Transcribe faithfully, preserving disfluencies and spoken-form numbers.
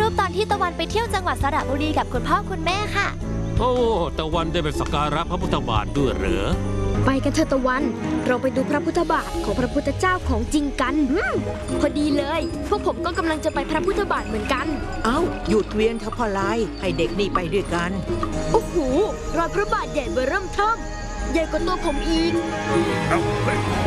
รูปตอนที่ตะวันไปเที่ยวจังหวัดสระบุรีกับคุณพ่อคุณแม่ค่ะโอ้ตะวันได้ไปสักการะพระพุทธบาทด้วยเหรอไปกันเถอะตะวันเราไปดูพระพุทธบาทของพระพุทธเจ้าของจริงกันพอดีเลยพวกผมก็กำลังจะไปพระพุทธบาทเหมือนกันเอ้าหยุดเวียนเถอะพ่อลายให้เด็กนี่ไปด้วยกันโอ้โหรอยพระบาทใหญ่เบ้อเริ่มเทิ่มใหญ่กว่าตัวผมอีก